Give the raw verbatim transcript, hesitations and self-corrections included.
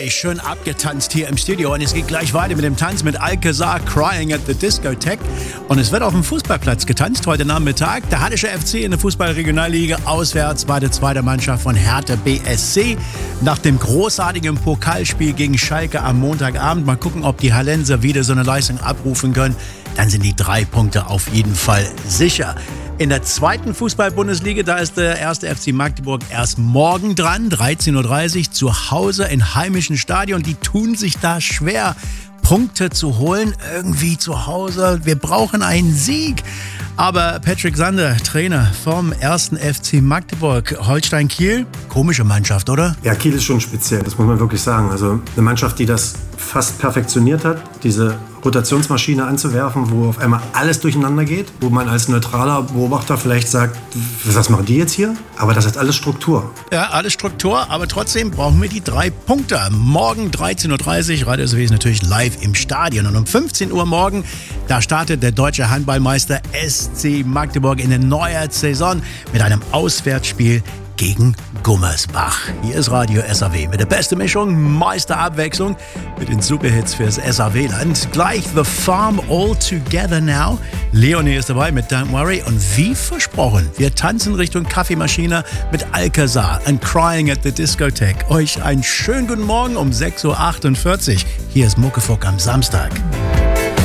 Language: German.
Hey, schön abgetanzt hier im Studio und es geht gleich weiter mit dem Tanz mit Alcazar, Crying at the Discotheque. Und es wird auf dem Fußballplatz getanzt heute Nachmittag. Der Hallische F C in der Fußball-Regionalliga auswärts bei der zweiten Mannschaft von Hertha B S C. Nach dem großartigen Pokalspiel gegen Schalke am Montagabend. Mal gucken, ob die Hallenser wieder so eine Leistung abrufen können. Dann sind die drei Punkte auf jeden Fall sicher. In der zweiten Fußball-Bundesliga, da ist der erste F C Magdeburg erst morgen dran, dreizehn Uhr dreißig, zu Hause im heimischen Stadion. Die tun sich da schwer, Punkte zu holen, irgendwie zu Hause. Wir brauchen einen Sieg. Aber Patrick Sander, Trainer vom ersten F C Magdeburg, Holstein Kiel, komische Mannschaft, oder? Ja, Kiel ist schon speziell, das muss man wirklich sagen. Also eine Mannschaft, die das fast perfektioniert hat, diese Rotationsmaschine anzuwerfen, wo auf einmal alles durcheinander geht, wo man als neutraler Beobachter vielleicht sagt, was machen die jetzt hier? Aber das hat alles Struktur. Ja, alles Struktur, aber trotzdem brauchen wir die drei Punkte. Morgen dreizehn Uhr dreißig, Radio S R W ist natürlich live im Stadion. Und um fünfzehn Uhr morgen, da startet der deutsche Handballmeister S C Magdeburg in der neuen Saison mit einem Auswärtsspiel gegen Gummersbach. Hier ist Radio S R W mit der besten Mischung, meiste Abwechslung mit den Superhits fürs S R W-Land. Gleich The Farm All Together Now. Leonie ist dabei mit Don't Worry. Und wie versprochen, wir tanzen Richtung Kaffeemaschine mit Alcazar and Crying at the Discotheque. Euch einen schönen guten Morgen um sechs Uhr achtundvierzig. Hier ist Muckefuck am Samstag.